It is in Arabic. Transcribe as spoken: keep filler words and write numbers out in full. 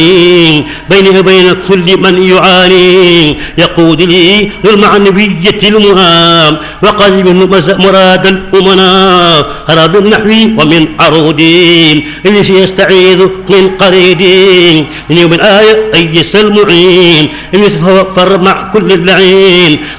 بيني وبين كل من يعاني يقود لي المعنوية المهام وقد من مراد الأمناء هرب النحو ومن عرودي إذ يستعيذ من قريدي من يوم الآية أيس المعين إذ فر مع كل اللعين